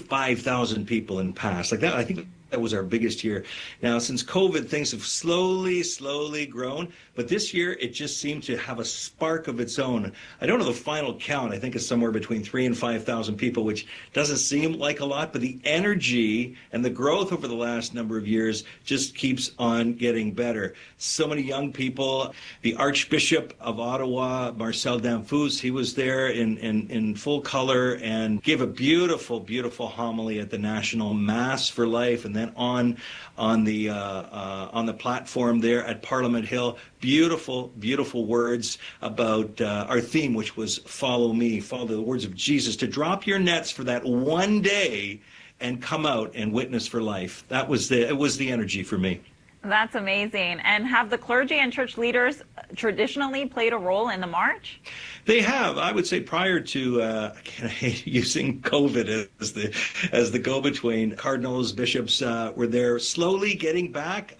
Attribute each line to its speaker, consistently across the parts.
Speaker 1: 5,000 people in past. Like that, I think that was our biggest year. Now, since COVID, things have slowly grown, but this year it just seemed to have a spark of its own. I don't know the final count. I think it's somewhere between 3,000 and 5,000 people, which doesn't seem like a lot, but the energy and the growth over the last number of years just keeps on getting better. So many young people. The Archbishop of Ottawa, Marcel Damphousse, he was there in full color and gave a beautiful homily at the National Mass for Life, and then on the platform there at Parliament Hill. Beautiful words about our theme, which was follow me, follow the words of Jesus, to drop your nets for that one day and come out and witness for life. It was the energy for me.
Speaker 2: That's amazing. And have the clergy and church leaders traditionally played a role in the march?
Speaker 1: They have. I would say prior to, I hate using COVID as the go-between. Cardinals, bishops were there, slowly getting back.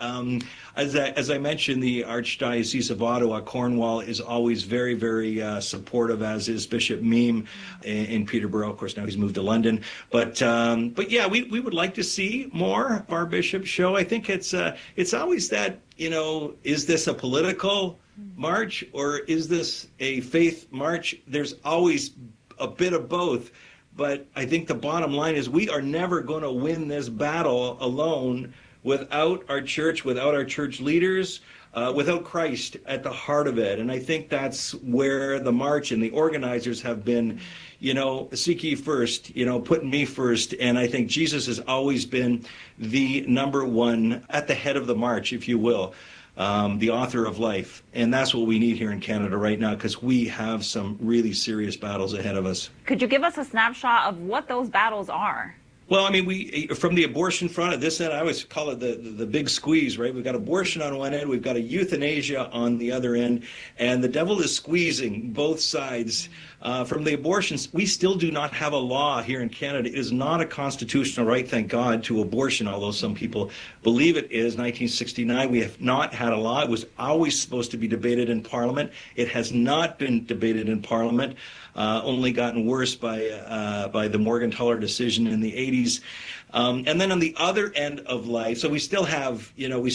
Speaker 1: As I mentioned, the Archdiocese of Ottawa, Cornwall, is always very supportive, as is Bishop Meem in Peterborough. Of course, now he's moved to London. But yeah, we would like to see more of our bishops show. I think it's always that, is this a political march or is this a faith march? There's always a bit of both. But I think the bottom line is we are never going to win this battle alone without our church leaders, without Christ at the heart of it. And I think that's where the march and the organizers have been, seek ye first, putting me first. And I think Jesus has always been the number one at the head of the march, if you will, the author of life. And that's what we need here in Canada right now, because we have some really serious battles ahead of us.
Speaker 2: Could you give us a snapshot of what those battles are?
Speaker 1: Well, I mean, we from the abortion front at this end, I always call it the big squeeze, right? We've got abortion on one end, we've got a euthanasia on the other end, and the devil is squeezing both sides. From the abortions, we still do not have a law here in Canada. It is not a constitutional right, thank God, to abortion, although some people believe it is. 1969, we have not had a law. It was always supposed to be debated in Parliament. It has not been debated in Parliament. Only gotten worse by the Morgentaler decision in the 80s. And then on the other end of life, so we still have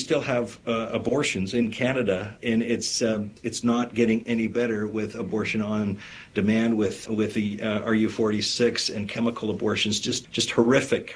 Speaker 1: abortions in Canada, and it's not getting any better with abortion on demand, with the RU46 and chemical abortions, just horrific.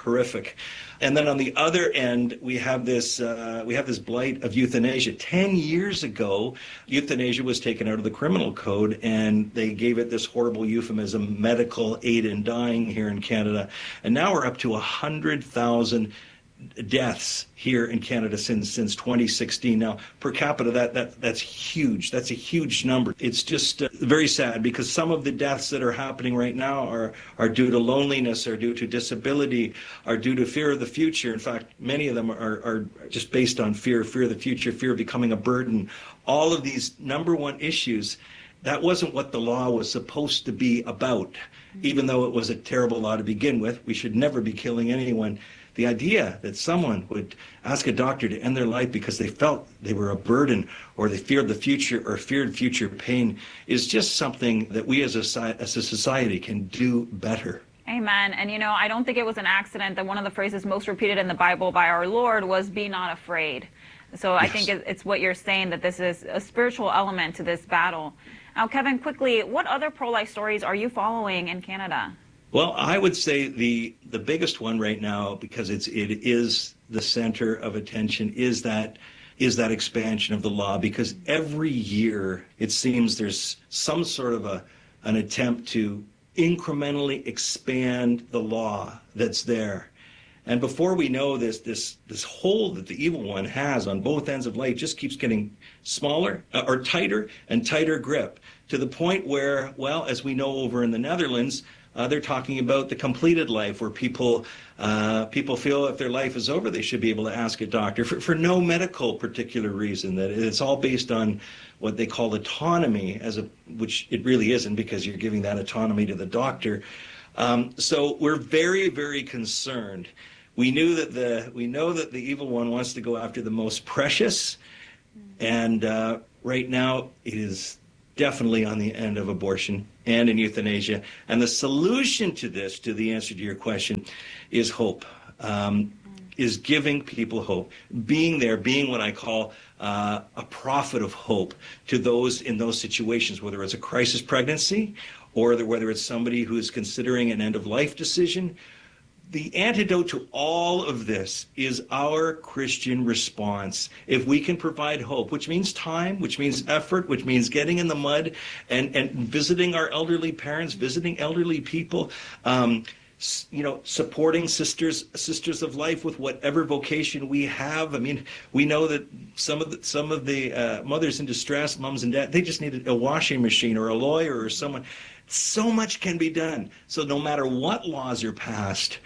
Speaker 1: And then on the other end, we have this blight of euthanasia. 10 years ago, euthanasia was taken out of the criminal code, and they gave it this horrible euphemism, medical aid in dying, here in Canada. And now we're up to 100,000 deaths here in Canada since 2016. Now, per capita, that's huge. That's a huge number. It's just very sad, because some of the deaths that are happening right now are due to loneliness, are due to disability, are due to fear of the future. In fact, many of them are just based on fear of the future, fear of becoming a burden. All of these number one issues, that wasn't what the law was supposed to be about. Even though it was a terrible law to begin with, we should never be killing anyone. The idea that someone would ask a doctor to end their life because they felt they were a burden, or they feared the future, or feared future pain, is just something that we as a society can do better.
Speaker 2: Amen. And I don't think it was an accident that one of the phrases most repeated in the Bible by our Lord was, "Be not afraid." So I think it's what you're saying, that this is a spiritual element to this battle. Now, Kevin, quickly, what other pro-life stories are you following in Canada?
Speaker 1: Well, I would say the biggest one right now, because it is the center of attention, is that expansion of the law. Because every year it seems there's some sort of an attempt to incrementally expand the law that's there. And before we know this hold that the evil one has on both ends of life just keeps getting smaller, or tighter and tighter grip, to the point where, well, as we know over in the Netherlands, they're talking about the completed life, where people feel if their life is over, they should be able to ask a doctor for no medical particular reason. That it's all based on what they call autonomy, which it really isn't, because you're giving that autonomy to the doctor. So we're very, very concerned. We know that the evil one wants to go after the most precious, and right now it is definitely on the end of abortion and in euthanasia. And the solution to this, to the answer to your question, is hope. Is giving people hope, being there, being what I call a prophet of hope to those in those situations, whether it's a crisis pregnancy or whether it's somebody who's considering an end-of-life decision. The antidote to all of this is our Christian response. If we can provide hope, which means time, which means effort, which means getting in the mud and visiting our elderly parents, visiting elderly people, supporting sisters of life with whatever vocation we have. I mean, we know that some of the mothers in distress, moms and dads, they just need a washing machine or a lawyer or someone. So much can be done. So no matter what laws are passed,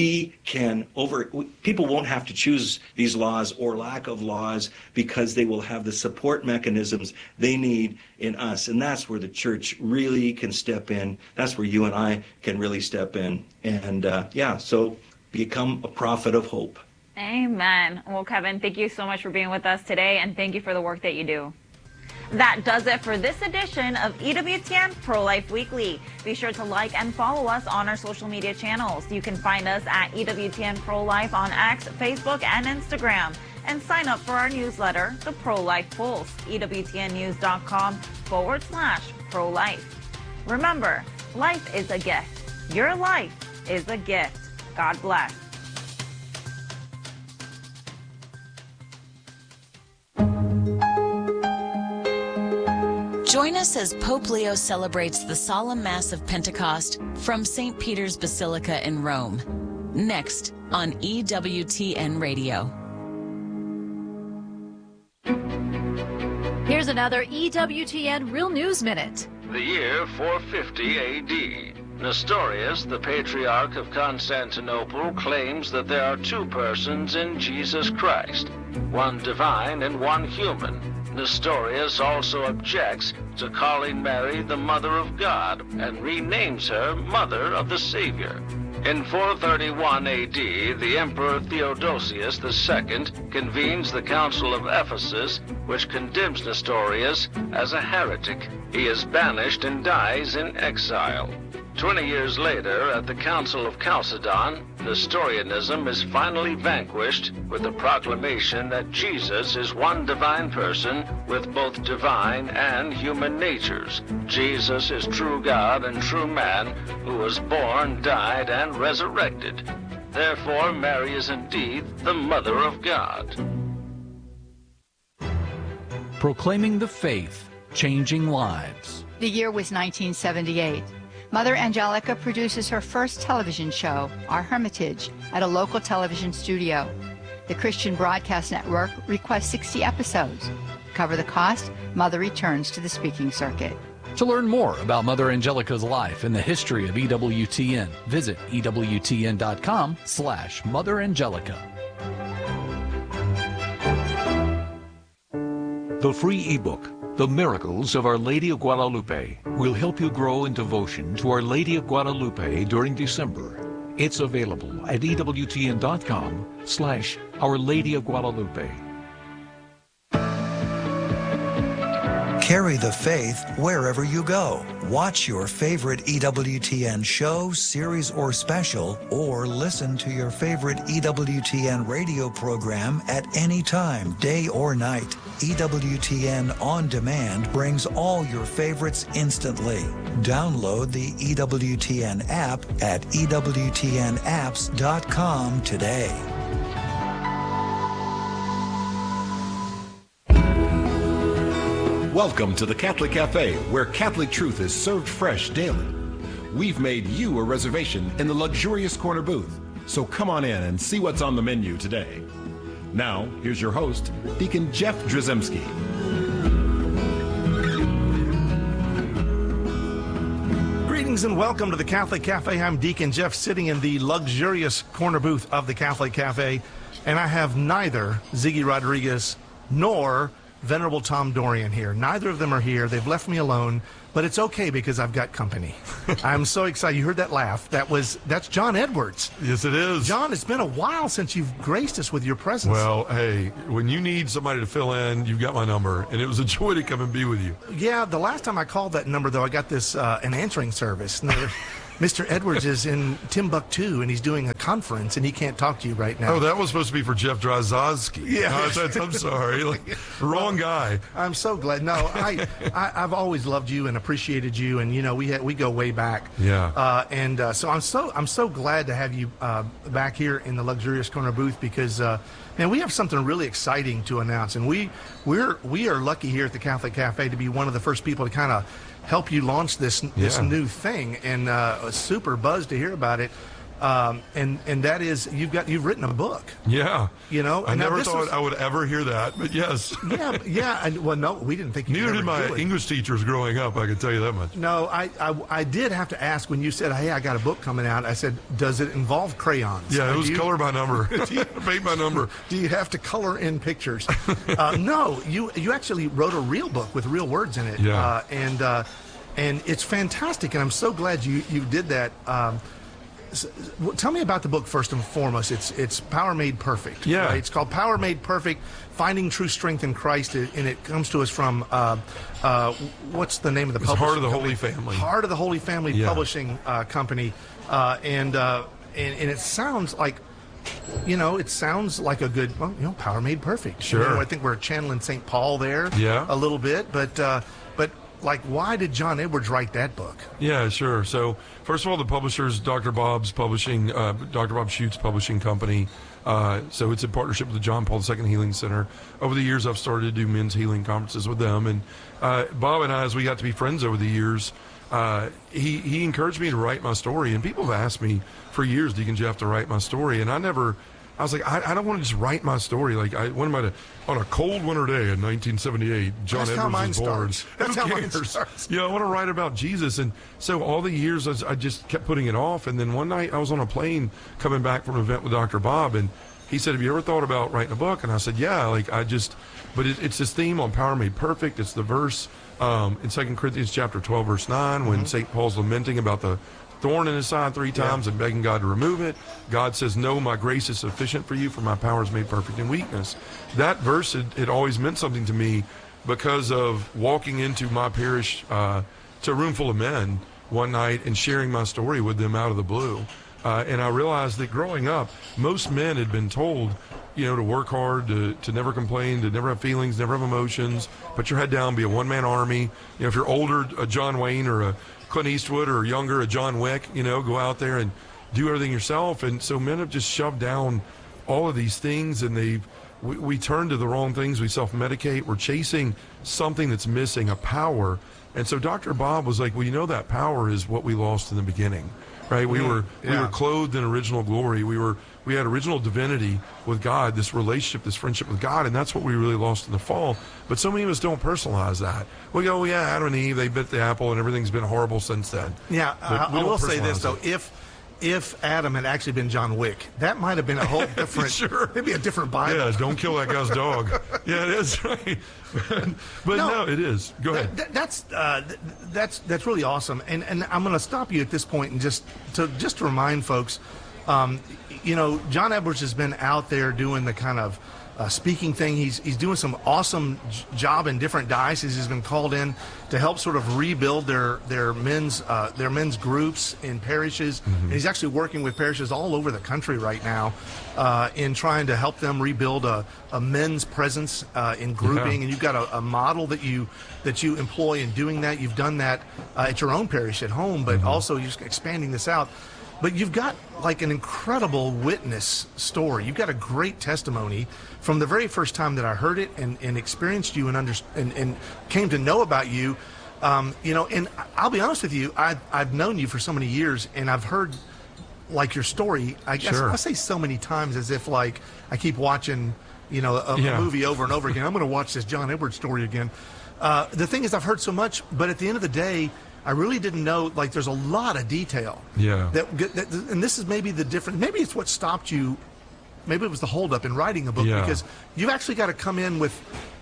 Speaker 1: people won't have to choose these laws or lack of laws, because they will have the support mechanisms they need in us. And that's where the church really can step in. That's where you and I can really step in. And so become a prophet of hope.
Speaker 2: Amen. Well, Kevin, thank you so much for being with us today, and thank you for the work that you do. That does it for this edition of EWTN Pro-Life Weekly. Be sure to like and follow us on our social media channels. You can find us at EWTN Pro-Life on X, Facebook, and Instagram. And sign up for our newsletter, The Pro-Life Pulse, EWTNnews.com/pro-life. Remember, life is a gift. Your life is a gift. God bless.
Speaker 3: Join us as Pope Leo celebrates the solemn Mass of Pentecost from St. Peter's Basilica in Rome. Next on EWTN Radio.
Speaker 4: Here's another EWTN Real News Minute.
Speaker 5: The year 450 A.D. Nestorius, the Patriarch of Constantinople, claims that there are two persons in Jesus Christ, one divine and one human. Nestorius also objects to calling Mary the Mother of God and renames her Mother of the Savior. In 431 AD, the Emperor Theodosius II convenes the Council of Ephesus, which condemns Nestorius as a heretic. He is banished and dies in exile. 20 years later, at the Council of Chalcedon, Nestorianism is finally vanquished with the proclamation that Jesus is one divine person with both divine and human natures. Jesus is true God and true man, who was born, died, and resurrected. Therefore, Mary is indeed the Mother of God.
Speaker 6: Proclaiming the faith, changing lives.
Speaker 7: The year was 1978. Mother Angelica produces her first television show, Our Hermitage, at a local television studio. The Christian Broadcast Network requests 60 episodes. To cover the cost, Mother returns to the speaking circuit.
Speaker 6: To learn more about Mother Angelica's life and the history of EWTN, visit EWTN.com/Mother Angelica.
Speaker 8: The free ebook, The Miracles of Our Lady of Guadalupe, will help you grow in devotion to Our Lady of Guadalupe during December. It's available at EWTN.com/Our Lady of Guadalupe.
Speaker 9: Carry the faith wherever you go. Watch your favorite EWTN show, series, or special, or listen to your favorite EWTN radio program at any time, day or night. EWTN On Demand brings all your favorites instantly. Download the EWTN app at EWTNapps.com today.
Speaker 10: Welcome to the Catholic Cafe, where Catholic truth is served fresh daily. We've made you a reservation in the luxurious corner booth, so come on in and see what's on the menu today. Now, here's your host, Deacon Jeff Drzymski.
Speaker 11: Greetings and welcome to the Catholic Cafe. I'm Deacon Jeff, sitting in the luxurious corner booth of the Catholic Cafe, and I have neither Ziggy Rodriguez nor Venerable Tom Dorian here. Neither of them are here. They've left me alone, but it's okay because I've got company. I'm so excited. You heard that laugh. That's John Edwards.
Speaker 12: Yes, it is.
Speaker 11: John, it's been a while since you've graced us with your presence.
Speaker 12: Well, hey, when you need somebody to fill in, you've got my number, and it was a joy to come and be with you.
Speaker 11: Yeah, the last time I called that number, though, I got this an answering service. Mr. Edwards is in Timbuktu, and he's doing a conference, and he can't talk to you right now.
Speaker 12: Oh, that was supposed to be for Jeff Dryzowski.
Speaker 11: Yeah.
Speaker 12: I'm sorry. Wrong guy.
Speaker 11: I'm so glad. No, I've always loved you and appreciated you, and, we go way back.
Speaker 12: Yeah.
Speaker 11: So I'm so glad to have you back here in the Luxurious Corner booth because, man, we have something really exciting to announce, and we are lucky here at the Catholic Cafe to be one of the first people to kind of help you launch this new thing, and super buzzed to hear about it. And that is you've written a book.
Speaker 12: Yeah.
Speaker 11: I
Speaker 12: never thought I would ever hear that, but yes.
Speaker 11: Yeah. Well, no, we didn't think you
Speaker 12: Neither
Speaker 11: could
Speaker 12: did my English teachers growing up, I can tell you that much.
Speaker 11: No, I did have to ask when you said, hey, I got a book coming out. I said, does it involve crayons?
Speaker 12: Yeah, it was color by number. Paint by number.
Speaker 11: Do you have to color in pictures? No, you actually wrote a real book with real words in it.
Speaker 12: Yeah.
Speaker 11: And it's fantastic, and I'm so glad you did that. Tell me about the book first and foremost. It's Power Made Perfect.
Speaker 12: Yeah.
Speaker 11: Right? It's called Power Made Perfect, Finding True Strength in Christ, and it comes to us from, what's the name of the publishing
Speaker 12: Heart of the
Speaker 11: company?
Speaker 12: Holy Family.
Speaker 11: Heart of the Holy Family Publishing Company. And it sounds like, it sounds like a good, Power Made Perfect.
Speaker 12: Sure.
Speaker 11: I think we're channeling St. Paul there
Speaker 12: a
Speaker 11: little bit, but why did John Edwards write that book?
Speaker 12: Yeah, sure. So, first of all, the publisher's Dr. Bob Schuchts Publishing Company. So it's in partnership with the John Paul II Healing Center. Over the years, I've started to do men's healing conferences with them. And Bob and I, as we got to be friends over the years, he encouraged me to write my story. And people have asked me for years, Deacon Jeff, to write my story. And I was like, I don't want to just write my story. What am I on a cold winter day in 1978, John Edwards was born.
Speaker 11: That's how mine starts.
Speaker 12: I want to write about Jesus. And so all the years I just kept putting it off. And then one night I was on a plane coming back from an event with Dr. Bob, and he said, have you ever thought about writing a book? And I said, yeah, but it's this theme on Power Made Perfect. It's the verse in 2 Corinthians chapter 12, verse 9, when St. Paul's lamenting about the thorn in his side 3 times and begging God to remove it. God says, no, my grace is sufficient for you, for my power is made perfect in weakness. That verse, it always meant something to me because of walking into my parish to a room full of men one night and sharing my story with them out of the blue. And I realized that growing up, most men had been told, to work hard, to never complain, to never have feelings, never have emotions, put your head down, be a one-man army. If you're older, a John Wayne or a Clint Eastwood, or younger, a John Wick, go out there and do everything yourself. And so men have just shoved down all of these things, and we turn to the wrong things. We self-medicate. We're chasing something that's missing, a power. And so Dr. Bob was like, well, that power is what we lost in the beginning, right? We were clothed in original glory. We had original divinity with God, this relationship, this friendship with God, and that's what we really lost in the fall. But so many of us don't personalize that. We go, Adam and Eve, they bit the apple, and everything's been horrible since then.
Speaker 11: Yeah, I will say this, though. If Adam had actually been John Wick, that might have been a whole different,
Speaker 12: sure.
Speaker 11: Maybe a different Bible.
Speaker 12: Yeah, don't kill that guy's dog. Yeah, it is, right. But no, it is. Go ahead.
Speaker 11: That's really awesome. And I'm going to stop you at this point and just to remind folks, John Edwards has been out there doing the kind of speaking thing. He's doing some awesome job in different dioceses. He's been called in to help sort of rebuild their men's groups in parishes. And he's actually working with parishes all over the country right now in trying to help them rebuild a men's presence in grouping. And you've got a model that you employ in doing that. You've done that at your own parish at home, but also you're expanding this out. But you've got an incredible witness story. You've got a great testimony from the very first time that I heard it and experienced you and came to know about you. And I'll be honest with you, I've known you for so many years, and I've heard your story. I guess I say so many times as if I keep watching a movie over and over again. I'm going to watch this John Edwards story again. The thing is, I've heard so much, but at the end of the day, I really didn't know, there's a lot of detail.
Speaker 12: Yeah.
Speaker 11: And this is maybe the difference. Maybe it's what stopped you. Maybe it was the holdup in writing a book, because you've actually got to come in with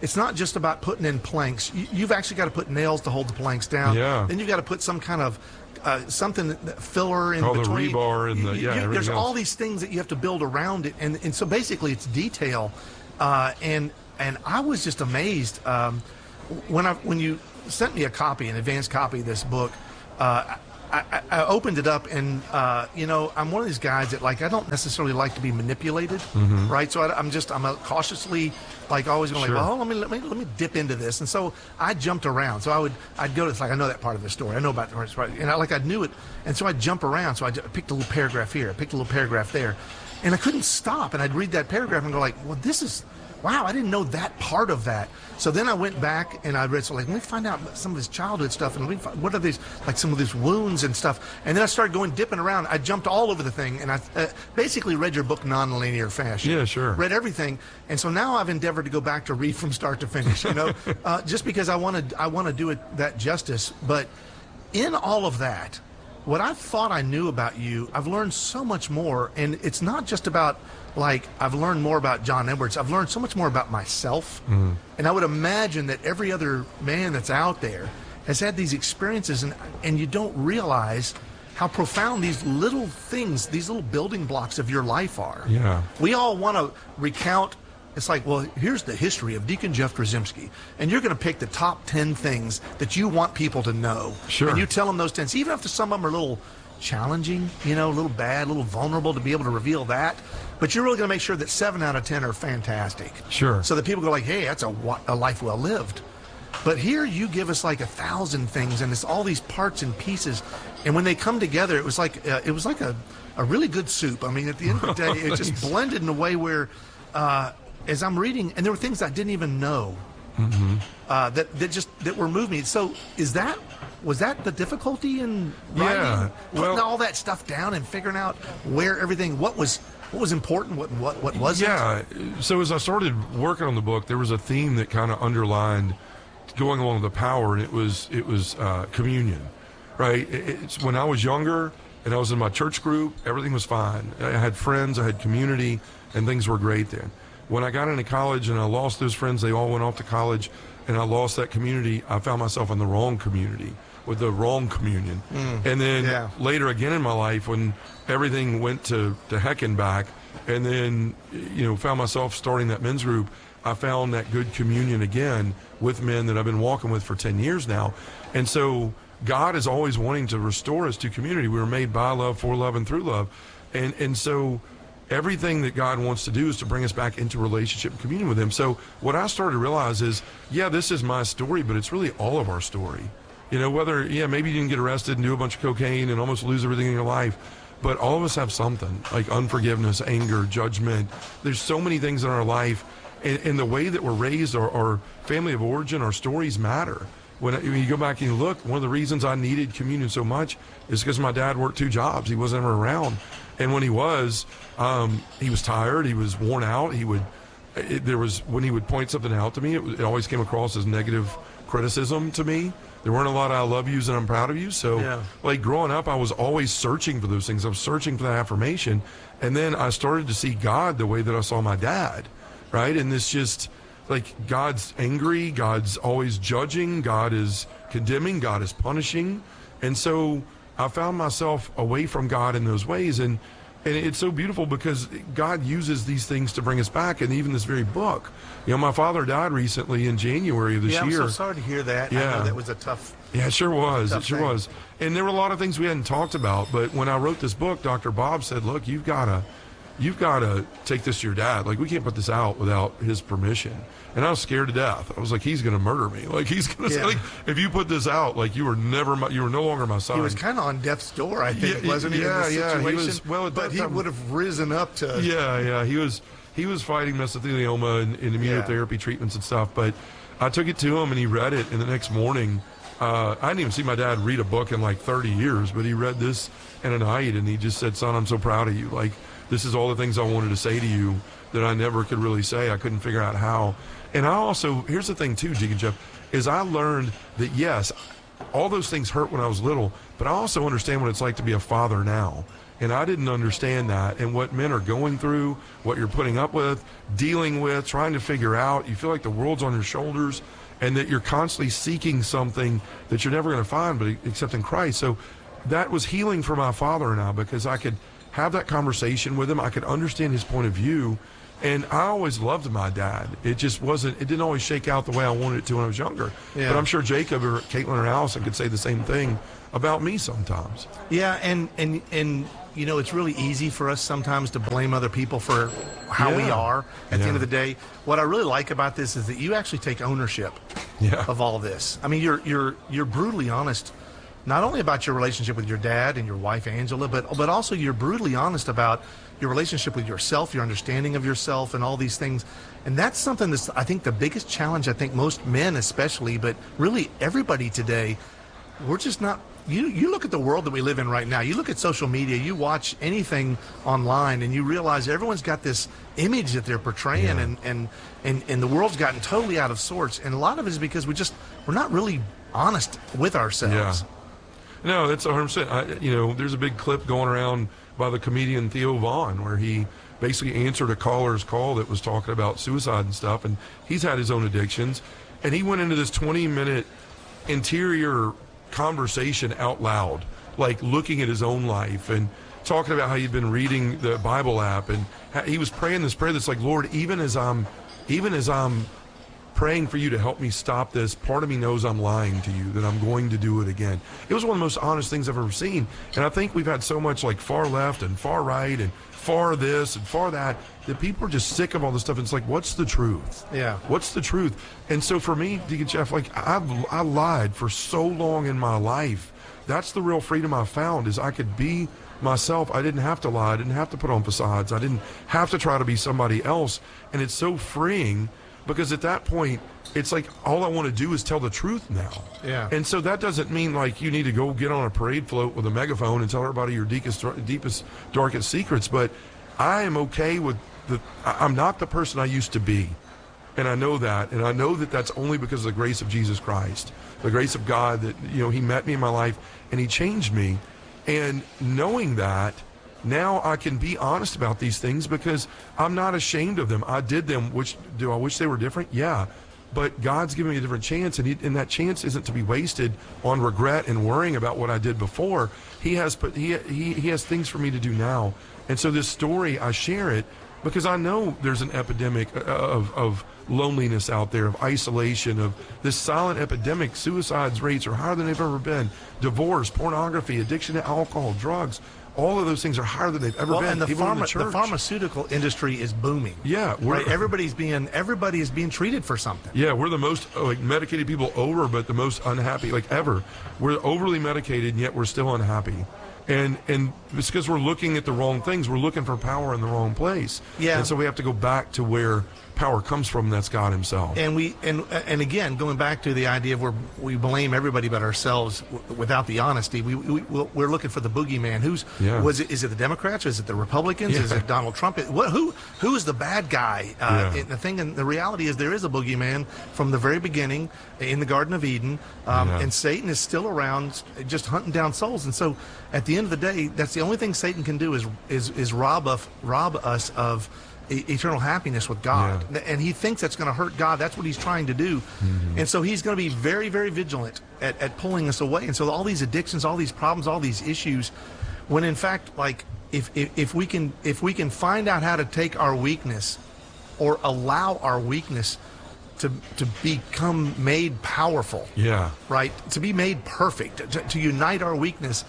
Speaker 11: it's not just about putting in planks. You've actually got to put nails to hold the planks down.
Speaker 12: Yeah.
Speaker 11: Then you've got to put some kind of something filler in between.
Speaker 12: The rebar and
Speaker 11: there's
Speaker 12: else.
Speaker 11: all these things that you have to build around it, and so basically it's detail. And I was just amazed when you sent me an advanced copy of this book. I opened it up, and I'm one of these guys that, like, I don't necessarily like to be manipulated, right? So I'm a cautiously, like, always going, like, well, let me dip into this. And so I jumped around. So I'd go to, it's like, I know that part of the story, I know about the story, and I knew it, and so I'd jump around. So I picked a little paragraph here, I picked a little paragraph there, and I couldn't stop. And I'd read that paragraph and go, like, well, this is. Wow, I didn't know that part of that. So then I went back and I read, let me find out some of his childhood stuff, and what are these, like, some of these wounds and stuff. And then I started dipping around. I jumped all over the thing, and I basically read your book non-linear fashion.
Speaker 12: Yeah, sure.
Speaker 11: Read everything. And so now I've endeavored to go back to read from start to finish, just because I want to do it that justice. But in all of that, what I thought I knew about you, I've learned so much more. And it's not just about, like, I've learned more about John Edwards. I've learned so much more about myself. And I would imagine that every other man that's out there has had these experiences, and you don't realize how profound these little things, these little building blocks of your life are.
Speaker 12: Yeah.
Speaker 11: We all want to recount. It's like, well, here's the history of Deacon Jeff Drzymski, and you're going to pick the top 10 things that you want people to know.
Speaker 12: Sure.
Speaker 11: And you tell them those 10, even if some of them are a little challenging, a little bad, a little vulnerable to be able to reveal that. But you're really going to make sure that 7 out of 10 are fantastic.
Speaker 12: Sure.
Speaker 11: So that people go like, hey, that's a life well lived. But here you give us like 1,000 things, and it's all these parts and pieces. And when they come together, it was like a really good soup. I mean, at the end of the day, it just blended in a way where, as I'm reading, and there were things I didn't even know that were moving me. So was that the difficulty in writing, putting all that stuff down and figuring out where everything, what was important, what wasn't?
Speaker 12: Yeah. So as I started working on the book, there was a theme that kind of underlined going along with the power, and it was communion, right? It's when I was younger and I was in my church group, everything was fine. I had friends, I had community, and things were great then. When I got into college and I lost those friends, they all went off to college, and I lost that community, I found myself in the wrong community with the wrong communion. And then later again in my life, when everything went to heck and back, and then found myself starting that men's group, I found that good communion again with men that I've been walking with for 10 years now. And so God is always wanting to restore us to community. We were made by love, for love, and through love. And so everything that God wants to do is to bring us back into relationship and communion with him. So what I started to realize is, this is my story, but it's really all of our story. Whether, maybe you didn't get arrested and do a bunch of cocaine and almost lose everything in your life, but all of us have something, like unforgiveness, anger, judgment. There's so many things in our life, and the way that we're raised, our family of origin, our stories matter. When you go back and you look, one of the reasons I needed communion so much is because my dad worked 2 jobs. He wasn't ever around. And when he was tired, he was worn out. When he would point something out to me, it always came across as negative criticism to me. There weren't a lot of I love yous and I'm proud of you. So like growing up, I was always searching for those things. I was searching for that affirmation. And then I started to see God the way that I saw my dad, right? And this just, like, God's angry, God's always judging, God is condemning, God is punishing. And so I found myself away from God in those ways. And it's so beautiful because God uses these things to bring us back. And even this very book, my father died recently in January of this year.
Speaker 11: I'm so sorry to hear that. I know that was a tough.
Speaker 12: Yeah, it sure was. It sure
Speaker 11: thing.
Speaker 12: was. And there were a lot of things we hadn't talked about. But when I wrote this book, Dr. Bob said, look, you've got to take this to your dad. Like, we can't put this out without his permission. And I was scared to death. I was like, he's going to murder me. Like, he's going to say, like, if you put this out, like, you were no longer my son.
Speaker 11: He was kind of on death's door, I think, wasn't he? In this situation?
Speaker 12: He was. Well,
Speaker 11: but he would have risen up to.
Speaker 12: Yeah. He was fighting mesothelioma and immunotherapy treatments and stuff. But I took it to him and he read it. And the next morning, I didn't even see my dad read a book in like 30 years, but he read this in a night and he just said, son, I'm so proud of you. Like, this is all the things I wanted to say to you that I never could really say. I couldn't figure out how. And I also, here's the thing too, Deacon Jeff, is I learned that yes, all those things hurt when I was little, but I also understand what it's like to be a father now. And I didn't understand that, and what men are going through, what you're putting up with, dealing with, trying to figure out. You feel like the world's on your shoulders, and that you're constantly seeking something that you're never going to find but except in Christ. So that was healing for my father and I, because I could have that conversation with him. I could understand his point of view. And I always loved my dad. It just wasn't, it didn't always shake out the way I wanted it to when I was younger.
Speaker 11: Yeah.
Speaker 12: But I'm sure Jacob or Caitlin or Allison could say the same thing about me sometimes.
Speaker 11: Yeah, and you know, it's really easy for us sometimes to blame other people for how we are at the end of the day. What I really like about this is that you actually take ownership of all of this. I mean, you're brutally honest, not only about your relationship with your dad and your wife Angela, but also you're brutally honest about your relationship with yourself, your understanding of yourself, and all these things. And that's something that's, I think, the biggest challenge, I think most men especially, but really everybody today, we're just not, you look at the world that we live in right now, you look at social media, you watch anything online, and you realize everyone's got this image that they're portraying, and the world's gotten totally out of sorts. And a lot of it is because we're not really honest with ourselves.
Speaker 12: No, that's 100%. You know, there's a big clip going around by the comedian Theo Vaughn where he basically answered a caller's call that was talking about suicide and stuff, and he's had his own addictions, and he went into this 20-minute interior conversation out loud, like looking at his own life and talking about how he'd been reading the Bible app, and he was praying this prayer that's like, Lord, even as I'm praying for you to help me stop this, part of me knows I'm lying to you, that I'm going to do it again. It was one of the most honest things I've ever seen. And I think we've had so much like far left and far right and far this and far that people are just sick of all this stuff. It's like, what's the truth?
Speaker 11: Yeah.
Speaker 12: What's the truth? And so for me, Deacon Jeff, like I lied for so long in my life. That's the real freedom I found, is I could be myself. I didn't have to lie. I didn't have to put on facades. I didn't have to try to be somebody else. And it's so freeing, because at that point, it's like all I want to do is tell the truth now.
Speaker 11: Yeah.
Speaker 12: And so that doesn't mean like you need to go get on a parade float with a megaphone and tell everybody your deepest, darkest secrets. But I am okay with I'm not the person I used to be. And I know that. And I know that that's only because of the grace of Jesus Christ, the grace of God that, you know, he met me in my life and he changed me. And knowing that, now I can be honest about these things because I'm not ashamed of them. I did them. Do I wish they were different? Yeah. But God's given me a different chance, and that chance isn't to be wasted on regret and worrying about what I did before. He has things for me to do now. And so this story, I share it because I know there's an epidemic of loneliness out there, of isolation, of this silent epidemic. Suicides rates are higher than they've ever been. Divorce, pornography, addiction to alcohol, drugs. All of those things are higher than they've ever been.
Speaker 11: And the pharmaceutical industry is booming.
Speaker 12: Yeah,
Speaker 11: right? Everybody is being treated for something.
Speaker 12: Yeah, we're the most medicated people but the most unhappy ever. We're overly medicated, and yet we're still unhappy. And it's because we're looking at the wrong things. We're looking for power in the wrong place.
Speaker 11: Yeah.
Speaker 12: And so we have to go back to where power comes from. That's God himself.
Speaker 11: And again, going back to the idea of where we blame everybody but ourselves without the honesty, we're looking for the boogeyman. Is it the Democrats? Is it the Republicans? Is it Donald Trump? Who is the bad guy? And the reality is there is a boogeyman from the very beginning in the Garden of Eden, and Satan is still around, just hunting down souls. And so, at the end of the day, that's the only thing Satan can do is rob us of eternal happiness with God. And he thinks that's going to hurt God. That's what he's trying to do. And so he's going to be very, very vigilant at pulling us away. And so all these addictions, all these problems, all these issues, when in fact, like if we can find out how to take our weakness or allow our weakness to become made powerful, right, to be made perfect, to unite our weakness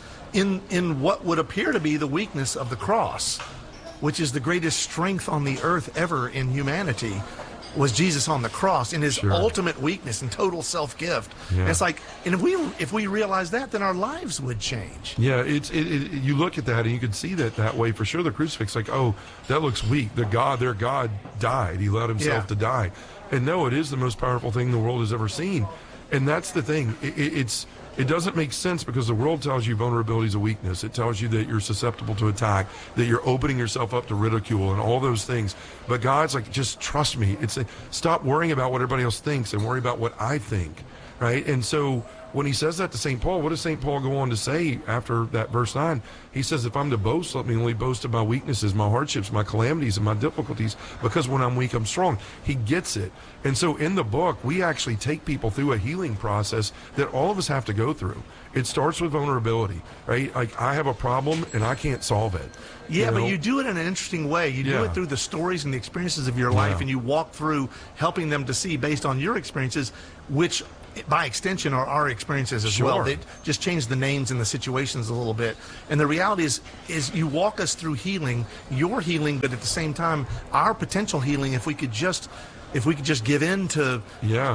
Speaker 11: in what would appear to be the weakness of the cross, which is the greatest strength on the earth ever in humanity, was Jesus on the cross in his ultimate weakness and total self-gift. And it's like, and if we realize that, then our lives would change.
Speaker 12: Yeah, you look at that and you can see that way for sure. The crucifix, like, oh, that looks weak. Their God died. He allowed himself to die. And no, it is the most powerful thing the world has ever seen. And that's the thing. It doesn't make sense because the world tells you vulnerability is a weakness. It tells you that you're susceptible to attack, that you're opening yourself up to ridicule and all those things. But God's like, just trust me. Stop worrying about what everybody else thinks and worry about what I think. right? And so when he says that to St. Paul, what does St. Paul go on to say after that verse 9? He says, if I'm to boast, let me only boast of my weaknesses, my hardships, my calamities, and my difficulties, because when I'm weak, I'm strong. He gets it. And so in the book, we actually take people through a healing process that all of us have to go through. It starts with vulnerability, right? Like, I have a problem and I can't solve it.
Speaker 11: Yeah,
Speaker 12: you know?
Speaker 11: but you do it in an interesting way. You do it through the stories and the experiences of your life, and you walk through helping them to see, based on your experiences, which by extension are our experiences as well. They just change the names and the situations a little bit. And the reality is you walk us through healing, your healing, but at the same time, our potential healing, if we could just give in to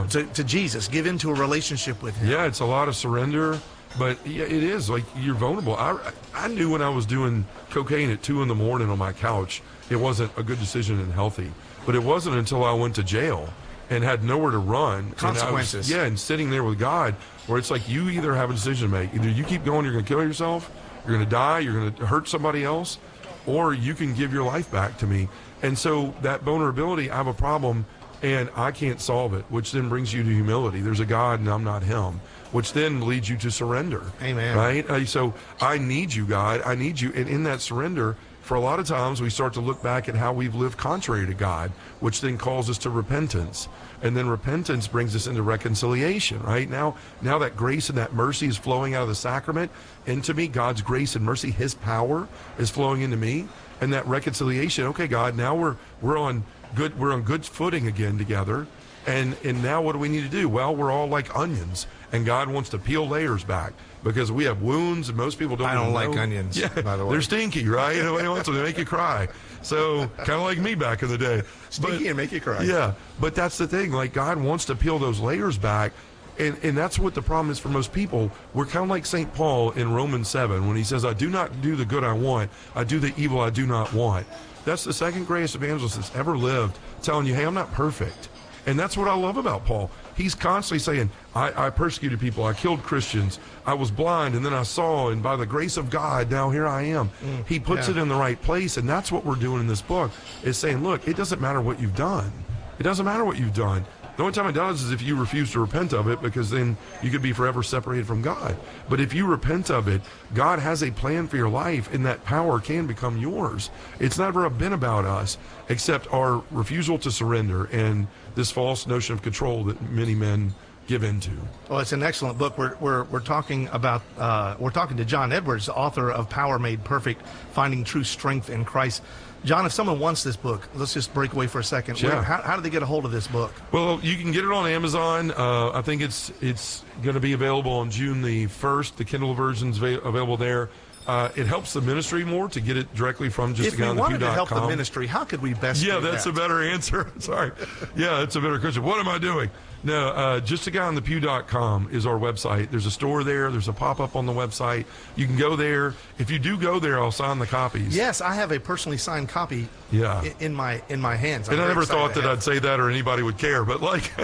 Speaker 11: Jesus, give into a relationship with him.
Speaker 12: Yeah, it's a lot of surrender. But yeah, it is like you're vulnerable. I knew when I was doing cocaine at 2 a.m. on my couch, it wasn't a good decision and healthy. But it wasn't until I went to jail and had nowhere to run.
Speaker 11: Consequences.
Speaker 12: And sitting there with God, where it's like you either have a decision to make. Either you keep going, you're going to kill yourself, you're going to die, you're going to hurt somebody else, or you can give your life back to me. And so that vulnerability, I have a problem and I can't solve it, which then brings you to humility. There's a God and I'm not him, which then leads you to surrender.
Speaker 11: Amen.
Speaker 12: Right? So I need you, God. I need you. And in that surrender, for a lot of times we start to look back at how we've lived contrary to God, which then calls us to repentance. And then repentance brings us into reconciliation, right? Now that grace and that mercy is flowing out of the sacrament into me, God's grace and mercy, his power is flowing into me. And that reconciliation, okay, God, now we're on good footing again together. And now what do we need to do? Well, we're all like onions, and God wants to peel layers back because we have wounds, and most people don't.
Speaker 11: I don't like onions, by the way.
Speaker 12: They're stinky, right? Nobody wants them. They make you cry. So kind of like me back in the day.
Speaker 11: Stinky and make you cry.
Speaker 12: Yeah, but that's the thing. Like, God wants to peel those layers back. And that's what the problem is for most people. We're kind of like St. Paul in Romans 7 when he says, I do not do the good I want. I do the evil I do not want. That's the second greatest evangelist that's ever lived, telling you, hey, I'm not perfect. And that's what I love about Paul. He's constantly saying, I persecuted people. I killed Christians. I was blind, and then I saw, and by the grace of God, now here I am. He puts it in the right place, and that's what we're doing in this book, is saying, look, it doesn't matter what you've done. It doesn't matter what you've done. The only time it does is if you refuse to repent of it, because then you could be forever separated from God. But if you repent of it, God has a plan for your life, and that power can become yours. It's never been about us, except our refusal to surrender and this false notion of control that many men give into.
Speaker 11: Well, it's an excellent book. We're talking about we're talking to John Edwards, author of Power Made Perfect: Finding True Strength in Christ. John, if someone wants this book, let's just break away for a second.
Speaker 12: Sure.
Speaker 11: How do they get a hold of this book?
Speaker 12: Well, you can get it on Amazon. I think it's going to be available on June the 1st. The Kindle version's available there. It helps the ministry more to get it directly from just
Speaker 11: If we wanted to help the ministry, how could we best do that?
Speaker 12: Yeah, that's a better answer. Sorry. Yeah, it's a better question. What am I doing? No, justaguyonthepew.com is our website. There's a store there. There's a pop-up on the website. You can go there. If you do go there, I'll sign the copies.
Speaker 11: Yes, I have a personally signed copy in my hands.
Speaker 12: And I never thought that I'd say that or anybody would care, but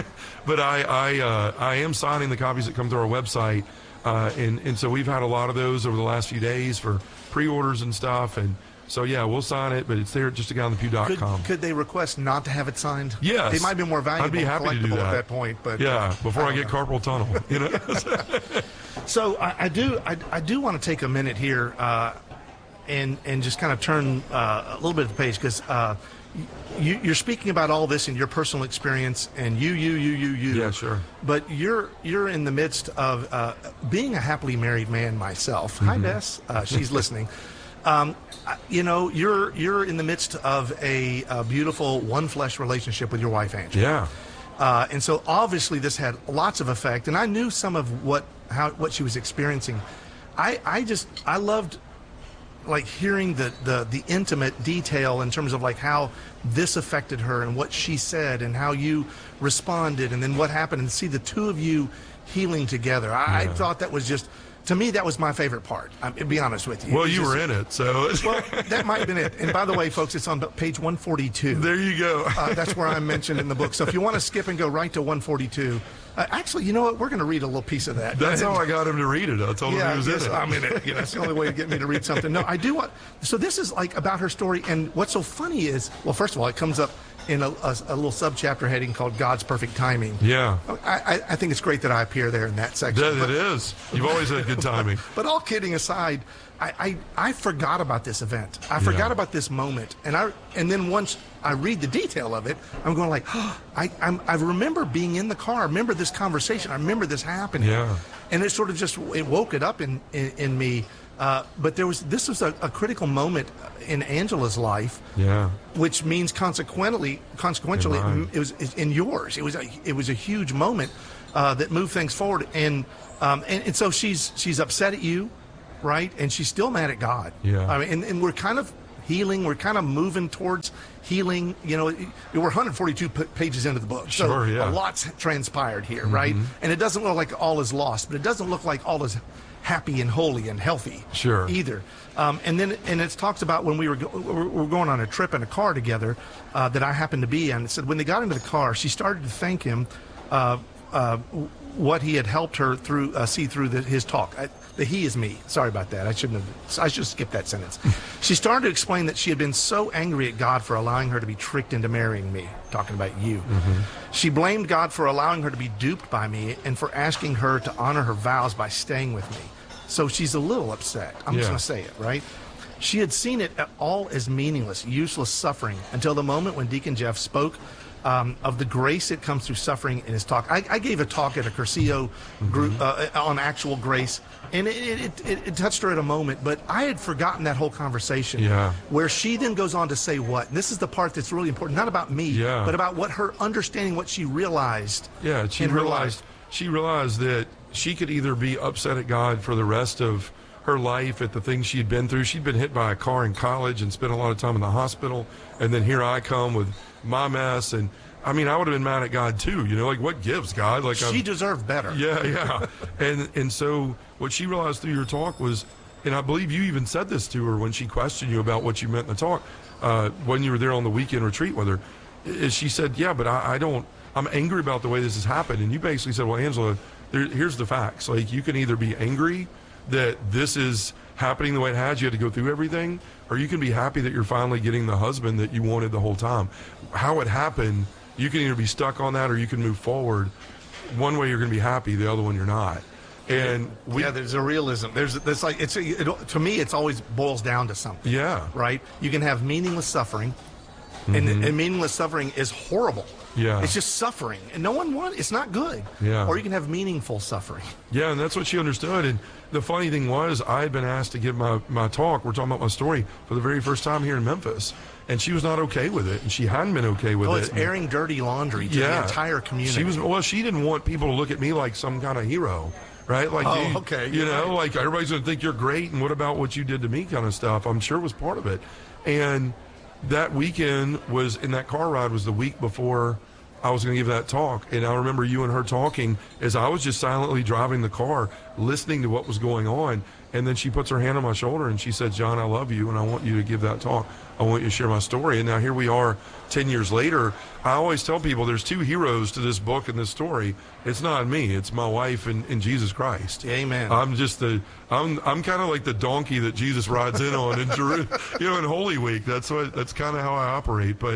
Speaker 12: I am signing the copies that come to our website. And so we've had a lot of those over the last few days for pre-orders and stuff. And so, yeah, we'll sign it, but it's there at justaguyonthepew.com.
Speaker 11: Could they request not to have it signed?
Speaker 12: Yes.
Speaker 11: They might be more valuable.
Speaker 12: I'd be happy to do that
Speaker 11: at that point. But
Speaker 12: yeah, before I get carpal tunnel, you know.
Speaker 11: So I do want to take a minute here and just kind of turn a little bit of the page, because you're speaking about all this in your personal experience, and you.
Speaker 12: Yeah, sure.
Speaker 11: But you're in the midst of being a happily married man myself. Hi, Bess. She's listening. You're in the midst of a beautiful one flesh relationship with your wife, Angela.
Speaker 12: Yeah.
Speaker 11: And so obviously this had lots of effect, and I knew some of what she was experiencing. I loved like hearing the intimate detail in terms of like how this affected her and what she said and how you responded and then what happened, and see the two of you healing together. I thought that was just, to me, that was my favorite part. I'll be honest with you.
Speaker 12: Well, you were in it, so.
Speaker 11: Well, that might have been it. And by the way, folks, it's on page 142.
Speaker 12: There you go.
Speaker 11: That's where I'm mentioned in the book. So if you want to skip and go right to 142, actually, you know what? We're going to read a little piece of that.
Speaker 12: That's how I got him to read it. I told him he was in it.
Speaker 11: I'm in it. That's the only way to get me to read something. No, I do want. So this is like about her story, and what's so funny is, well, first of all, it comes up in a little subchapter heading called God's Perfect Timing.
Speaker 12: Yeah.
Speaker 11: I think it's great that I appear there in that section.
Speaker 12: It is. You've always had good timing.
Speaker 11: But all kidding aside, I forgot about this event. I forgot about this moment. And then once I read the detail of it, I'm going like, oh, I remember being in the car. I remember this conversation. I remember this happening.
Speaker 12: Yeah.
Speaker 11: And it sort of just, it woke it up in me. But this was a critical moment in Angela's life.
Speaker 12: Yeah.
Speaker 11: Which means consequentially, it was in yours. It was a huge moment that moved things forward. And so she's upset at you, right? And she's still mad at God.
Speaker 12: Yeah.
Speaker 11: I mean, and we're kind of healing. We're kind of moving towards healing. You know, we're 142 pages into the book. So
Speaker 12: sure, yeah.
Speaker 11: A lot's transpired here, right? And it doesn't look like all is lost, but it doesn't look like all is happy and holy and healthy either. And it talks about when we're going on a trip in a car together that I happened to be in. It said when they got into the car, she started to thank him what he had helped her see through his talk. The he is me. Sorry about that. I should skip that sentence. She started to explain that she had been so angry at God for allowing her to be tricked into marrying me, talking about you. She blamed God for allowing her to be duped by me and for asking her to honor her vows by staying with me. So she's a little upset. I'm just going to say it, right? She had seen it all as meaningless, useless suffering until the moment when Deacon Jeff spoke of the grace that comes through suffering in his talk. I gave a talk at a Cursillo group on actual grace, and it touched her at a moment, but I had forgotten that whole conversation where she then goes on to say what? And this is the part that's really important, not about me, but about what her understanding, what she realized
Speaker 12: she realized that she could either be upset at God for the rest of her life at the things she'd been through. She'd been hit by a car in college and spent a lot of time in the hospital, and then here I come with my mess, and I mean, I would have been mad at God too, you know, like what gives, God? Like
Speaker 11: she deserved better.
Speaker 12: Yeah. And so what she realized through your talk was, and I believe you even said this to her when she questioned you about what you meant in the talk, when you were there on the weekend retreat with her, is she said, yeah, but I'm angry about the way this has happened. And you basically said, well, Angela, here's the facts. Like, you can either be angry that this is happening the way it has, you had to go through everything, or you can be happy that you're finally getting the husband that you wanted the whole time. How it happened, you can either be stuck on that or you can move forward. One way you're going to be happy, the other one you're not. And
Speaker 11: there's a realism. There's like to me, it's always boils down to something.
Speaker 12: Yeah.
Speaker 11: Right. You can have meaningless suffering, and meaningless suffering is horrible.
Speaker 12: Yeah.
Speaker 11: It's just suffering, and no one wants. It's not good.
Speaker 12: Yeah.
Speaker 11: Or you can have meaningful suffering.
Speaker 12: Yeah, and that's what she understood. And the funny thing was, I had been asked to give my talk. We're talking about my story for the very first time here in Memphis. And she was not okay with it, and she hadn't been okay with it.
Speaker 11: It's airing dirty laundry to the entire community.
Speaker 12: She didn't want people to look at me like some kind of hero, right? Like, you know, like everybody's going to think you're great, and what about what you did to me kind of stuff. I'm sure was part of it. And that weekend was, in that car ride, was the week before I was going to give that talk. And I remember you and her talking as I was just silently driving the car, listening to what was going on. And then she puts her hand on my shoulder and she said, John, I love you, and I want you to give that talk. I want you to share my story. And now here we are 10 years later. I always tell people there's two heroes to this book and this story. It's not me. It's my wife and Jesus Christ.
Speaker 11: Amen.
Speaker 12: I'm just I'm kind of like the donkey that Jesus rides in on in in Holy Week. That's kind of how I operate. But